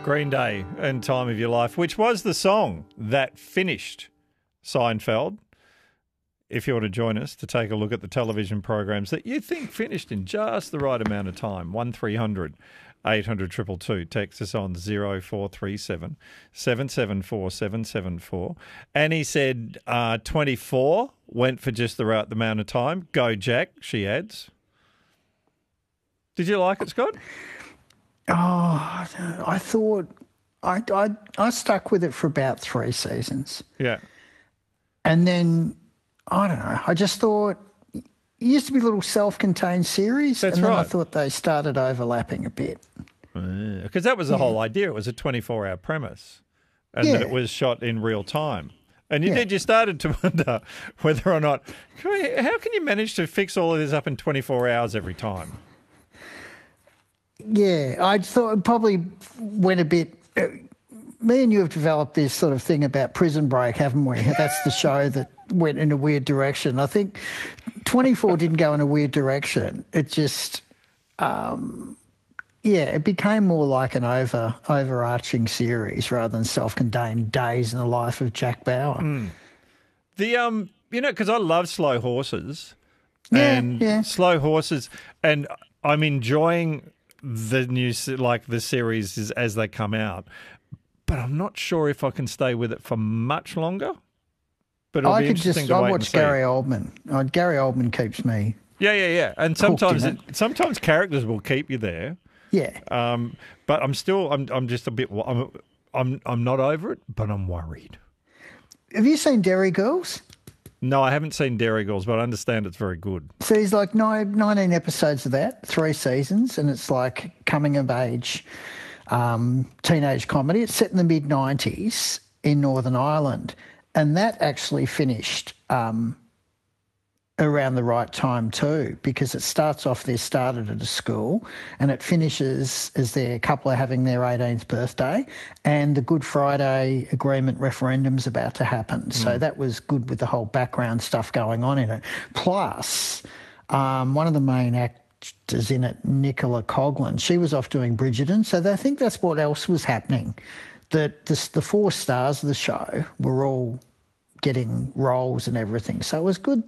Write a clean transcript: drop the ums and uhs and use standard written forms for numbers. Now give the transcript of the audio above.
Green Day and Time of Your Life, which was the song that finished Seinfeld. If you want to join us to take a look at the television programs that you think finished in just the right amount of time, 1300 800 222. Text us on 0437 774 774. Annie said 24 went for just the right amount of time. Go Jack, she adds. Did you like it, Scott? Oh, I thought I stuck with it for about 3 seasons. Yeah. And then, I don't know, I just thought it used to be little self-contained series. That's and then right. I thought they started overlapping a bit. Because that was the whole idea. It was a 24-hour premise and that it was shot in real time. And you started to wonder whether or not, how can you manage to fix all of this up in 24 hours every time? Yeah, I thought it probably went a bit... me and you have developed this sort of thing about Prison Break, haven't we? That's the show that went in a weird direction. I think 24 didn't go in a weird direction. It just... it became more like an overarching series rather than self-contained days in the life of Jack Bauer. The because I love Slow Horses, Slow Horses, and I'm enjoying the new the series as they come out, but I'm not sure if I can stay with it for much longer. But it'll be interesting to wait and see. Gary Oldman. Gary Oldman keeps me. Yeah. And sometimes characters will keep you there. Yeah. But I'm just a bit. I'm not over it, but I'm worried. Have you seen Derry Girls? No, I haven't seen Derry Girls, but I understand it's very good. So there's like 19 episodes of that, 3 seasons, and it's like coming of age teenage comedy. It's set in the mid-90s in Northern Ireland, and that actually finished around the right time too, because it starts off, they started at a school and it finishes as their couple are having their 18th birthday and the Good Friday Agreement referendum's about to happen. So that was good with the whole background stuff going on in it. Plus, one of the main actors in it, Nicola Coughlan, she was off doing Bridgerton. So I think that's what else was happening, that the 4 stars of the show were all getting roles and everything. So it was good